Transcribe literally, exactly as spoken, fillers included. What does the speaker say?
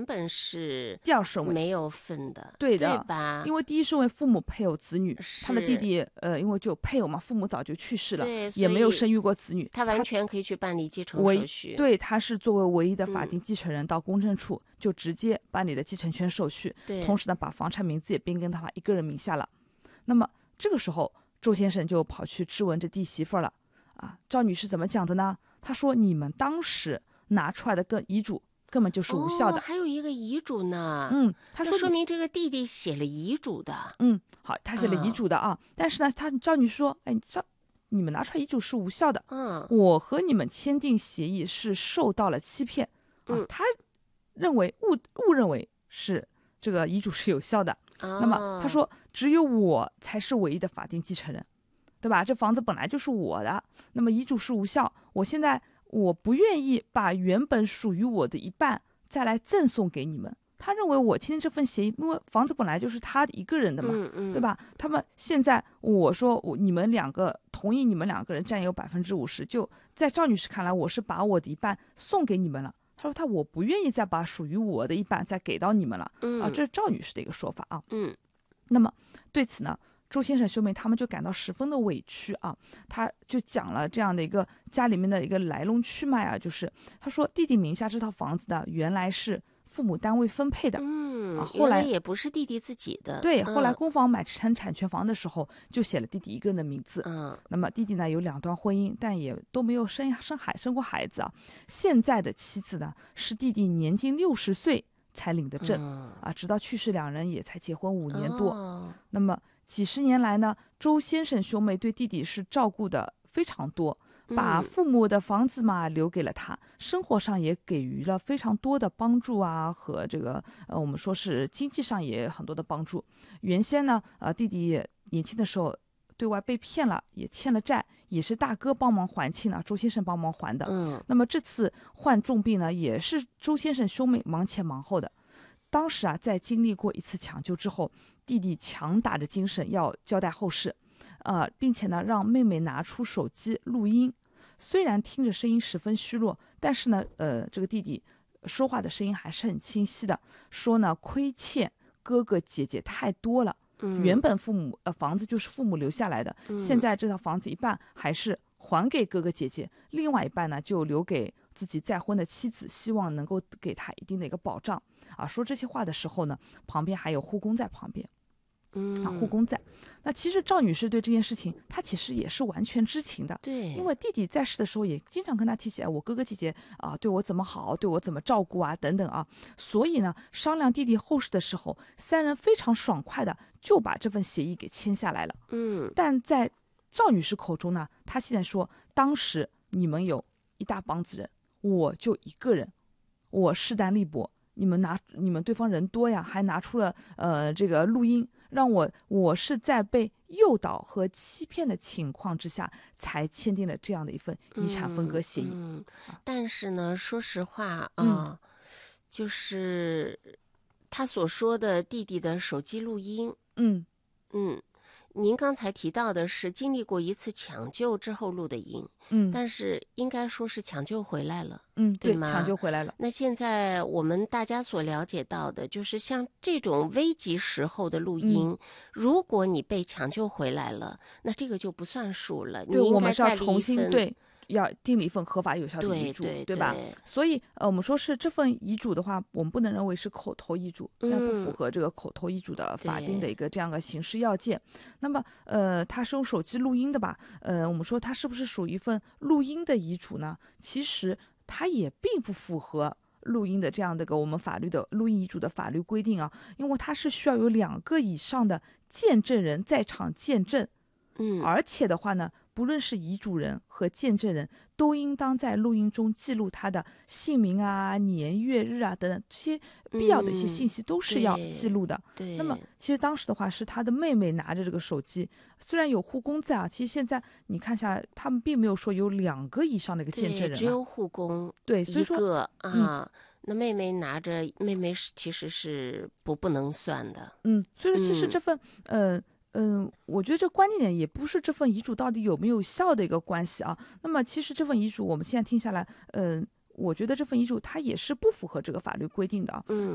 本是第二顺位， 没有分的， 对的， 对吧？ 因为第一顺位父母配偶子女，他的弟弟呃，因为就有配偶嘛，父母早就去世了， 对， 也没有生育过子女， 他完全可以去办理继承手续。 对，他是作为唯一的法定继承人，到公证处就直接办理了继承权手续， 对， 同时呢，把房产名字也变更到他一个人名下了。那么这个时候，周先生就跑去质问这弟媳妇了啊，赵女士怎么讲的呢？她说你们当时拿出来的个遗嘱根本就是无效的。 哦，还有一个遗嘱呢。 嗯，他说说明这个弟弟写了遗嘱的。 嗯，好，他写了遗嘱的啊，嗯、但是呢，他赵女士说，哎，赵你们拿出来遗嘱是无效的。 嗯， 我和你们签订协议是受到了欺骗啊， 嗯、 他认为误误认为是这个遗嘱是有效的。 哦、 那么他说，只有我才是唯一的法定继承人，对吧？这房子本来就是我的，那么遗嘱是无效，我现在我不愿意把原本属于我的一半再来赠送给你们。他认为我签订这份协议，因为房子本来就是他一个人的嘛， 嗯嗯、 对吧？他们现在我说我你们两个同意，你们两个人占有百分之五十，就在赵女士看来，我是把我的一半送给你们了。他说他我不愿意再把属于我的一半再给到你们了， 嗯、 啊，这是赵女士的一个说法啊。 嗯， 那么对此呢，周先生兄妹他们就感到十分的委屈啊，他就讲了这样的一个家里面的一个来龙去脉啊，就是他说弟弟名下这套房子的原来是父母单位分配的， 嗯， 啊，后来也不是弟弟自己的， 对， 嗯、 后来公房买成产权房的时候，就写了弟弟一个人的名字。 嗯， 那么弟弟呢有两段婚姻，但也都没有生生孩生过孩子啊。现在的妻子呢是弟弟年近六十岁才领的证、 嗯、 啊，直到去世两人也才结婚五年多。 哦、 那么几十年来呢，周先生兄妹对弟弟是照顾的非常多。把父母的房子嘛留给了他，生活上也给予了非常多的帮助啊，和这个呃我们说是经济上也很多的帮助。原先呢，呃弟弟年轻的时候对外被骗了，也欠了债，也是大哥帮忙还清了，周先生帮忙还的。 嗯， 那么这次患重病呢，也是周先生兄妹忙前忙后的。当时啊，在经历过一次抢救之后，弟弟强打着精神要交代后事。呃，并且呢，让妹妹拿出手机录音。虽然听着声音十分虚弱，但是呢，呃，这个弟弟说话的声音还是很清晰的。说呢，亏欠哥哥姐姐太多了。 嗯、 原本父母呃房子就是父母留下来的， 嗯、 现在这套房子一半还是还给哥哥姐姐，另外一半呢就留给自己再婚的妻子，希望能够给他一定的一个保障。啊，说这些话的时候呢，旁边还有护工在旁边。 嗯， 啊，护工在。那其实赵女士对这件事情，她其实也是完全知情的。 对， 因为弟弟在世的时候，也经常跟她提起，哎，我哥哥姐姐啊，对我怎么好，对我怎么照顾啊，等等啊。所以呢，商量弟弟后事的时候，三人非常爽快的就把这份协议给签下来了。 嗯， 但在赵女士口中呢，她现在说，当时你们有一大帮子人，我就一个人，我势单力薄。你们拿你们对方人多呀，还拿出了呃这个录音，让我我是在被诱导和欺骗的情况之下，才签订了这样的一份遗产分割协议。 嗯嗯、但是呢，说实话啊， 嗯、 就是他所说的弟弟的手机录音， 嗯嗯。您刚才提到的是经历过一次抢救之后录的音， 嗯， 但是应该说是抢救回来了， 嗯， 对吗？ 抢救回来了。 那现在我们大家所了解到的，就是像这种危急时候的录音， 嗯、 如果你被抢救回来了，那这个就不算数了。 对， 你应该我们是要再立重新一份对。要订了一份合法有效的遗嘱， 对对对吧？所以呃，我们说是这份遗嘱的话，我们不能认为是口头遗嘱，那、嗯、不符合这个口头遗嘱的法定的一个这样的形式要件。那么呃，他是用手机录音的吧？呃，我们说他是不是属于一份录音的遗嘱呢？其实它也并不符合录音的这样的一个我们法律的录音遗嘱的法律规定啊，因为它是需要有两个以上的见证人在场见证。 嗯， 而且的话呢，不论是遗嘱人和见证人，都应当在录音中记录他的姓名啊、年月日啊等等这些必要的一些信息都是要记录的。 嗯、对。 那么其实当时的话是他的妹妹拿着这个手机，虽然有护工在啊，其实现在你看下，他们并没有说有两个以上的一个见证人、啊， 只有护工对，所以说一个啊。 嗯那妹妹拿着，妹妹是其实是不不能算的。 嗯，所以说其实这份、嗯、呃。嗯，我觉得这关键点也不是这份遗嘱到底有没有效的一个关系啊。那么其实这份遗嘱我们现在听下来，嗯、呃，我觉得这份遗嘱它也是不符合这个法律规定的啊。 嗯。